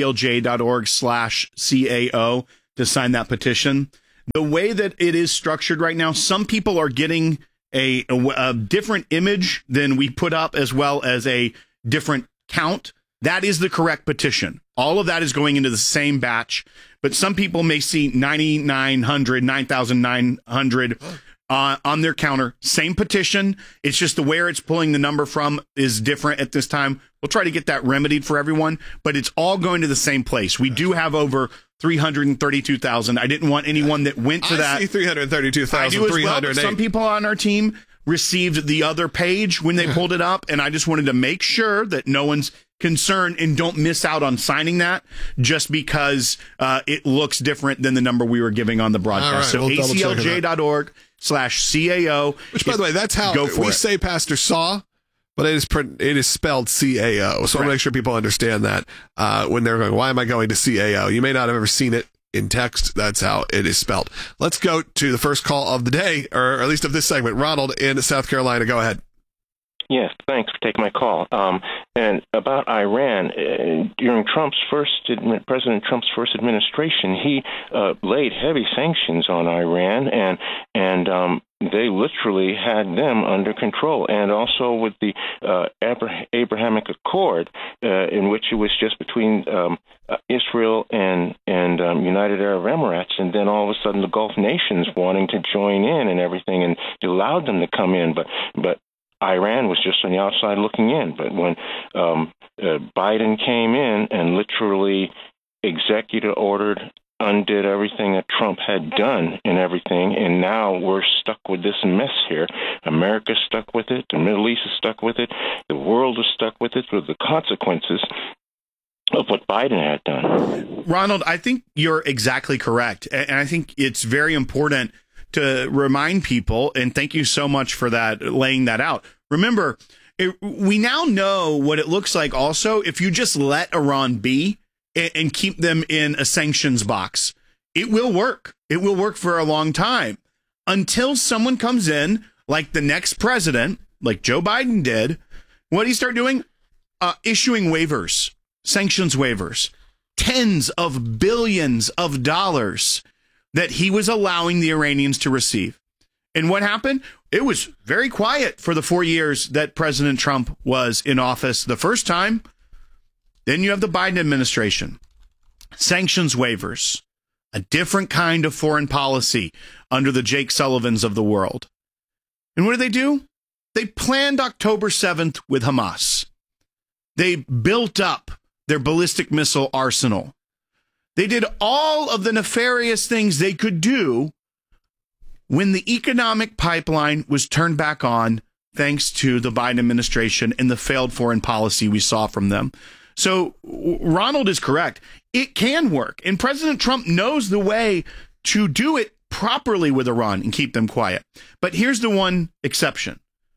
aclj.org/CAO to sign that petition. The way that it is structured right now, some people are getting a different image than we put up, as well as a different count. That is the correct petition. All of that is going into the same batch, but some people may see 9,900, 9,900 on their counter. Same petition. It's just the where it's pulling the number from is different at this time. We'll try to get that remedied for everyone, but it's all going to the same place. We do have over 332,000. I didn't want anyone that went to that. I see 332,308. Some people on our team received the other page when they pulled it up, and I just wanted to make sure that no one's concerned and don't miss out on signing that just because it looks different than the number we were giving on the broadcast. Right, so aclj.org/CAO. Which, by the way, that's how we say Pastor Saw, but it is spelled CAO. So I want to make sure people understand that when they're going, why am I going to CAO? You may not have ever seen it in text. That's how it is spelled. Let's go to the first call of the day, or at least of this segment. Ronald in South Carolina. Go ahead. Yes, thanks for taking my call. And about Iran, during President Trump's first administration, he laid heavy sanctions on Iran, and they literally had them under control. And also with the Abrahamic Accord, in which it was just between Israel and United Arab Emirates, and then all of a sudden the Gulf nations wanting to join in and everything, and it allowed them to come in, but Iran was just on the outside looking in. But when Biden came in and literally executive ordered, undid everything that Trump had done and everything, and now we're stuck with this mess here. America's stuck with it. The Middle East is stuck with it. The world is stuck with it, with the consequences of what Biden had done. Ronald, I think you're exactly correct. And I think it's very important to remind people, and thank you so much for that, laying that out. Remember, we now know what it looks like also if you just let Iran be and keep them in a sanctions box. It will work. It will work for a long time until someone comes in, like the next president, like Joe Biden did. What did he start doing? Issuing waivers, sanctions waivers, tens of billions of dollars that he was allowing the Iranians to receive. And what happened? It was very quiet for the 4 years that President Trump was in office the first time. Then you have the Biden administration. Sanctions waivers, a different kind of foreign policy under the Jake Sullivans of the world. And what do? They planned October 7th with Hamas. They built up their ballistic missile arsenal. They did all of the nefarious things they could do when the economic pipeline was turned back on, thanks to the Biden administration and the failed foreign policy we saw from them. So Ronald is correct. It can work. And President Trump knows the way to do it properly with Iran and keep them quiet. But here's the one exception.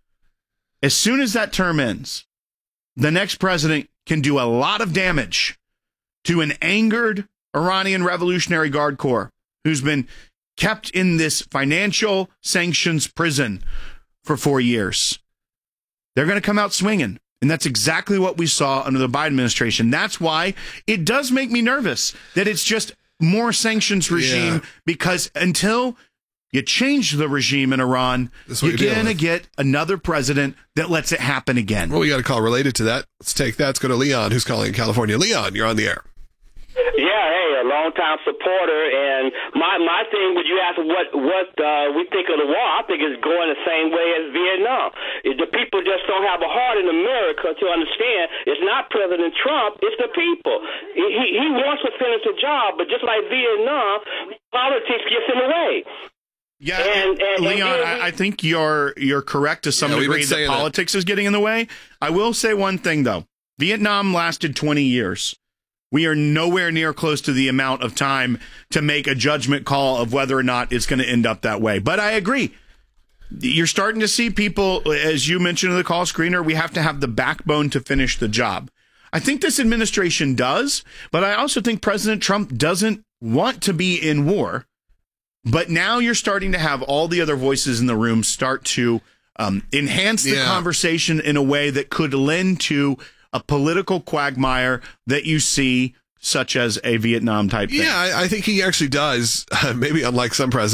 As soon as that term ends, the next president can do a lot of damage to an angered Iranian Revolutionary Guard Corps who's been kept in this financial sanctions prison for 4 years. They're going to come out swinging. And that's exactly what we saw under the Biden administration. That's why it does make me nervous that it's just more sanctions regime, because until you change the regime in Iran, you're going to get another president that lets it happen again. Well, we got a call related to that. Let's take that. Let's go to Leon, who's calling in California. Leon, you're on the air. Yeah, hey, a longtime supporter, and my thing, would you ask what we think of the war? I think it's going the same way as Vietnam. The people just don't have a heart in America to understand it's not President Trump, it's the people. He wants to finish the job, but just like Vietnam, politics gets in the way. Yeah, Leon, I think you're correct to some degree that politics is getting in the way. I will say one thing, though. Vietnam lasted 20 years. We are nowhere near close to the amount of time to make a judgment call of whether or not it's going to end up that way. But I agree. You're starting to see people, as you mentioned in the call screener, we have to have the backbone to finish the job. I think this administration does, but I also think President Trump doesn't want to be in war. But now you're starting to have all the other voices in the room start to enhance the conversation in a way that could lend to a political quagmire that you see, such as a Vietnam type thing. Yeah, I think he actually does. Maybe unlike some presidents.